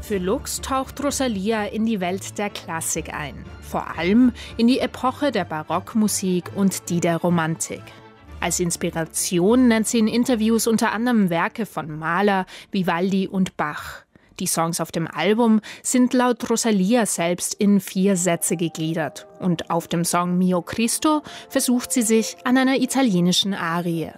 Für Lux taucht Rosalía in die Welt der Klassik ein. Vor allem in die Epoche der Barockmusik und die der Romantik. Als Inspiration nennt sie in Interviews unter anderem Werke von Mahler, Vivaldi und Bach. Die Songs auf dem Album sind laut Rosalía selbst in 4 Sätze gegliedert. Und auf dem Song Mio Cristo versucht sie sich an einer italienischen Arie.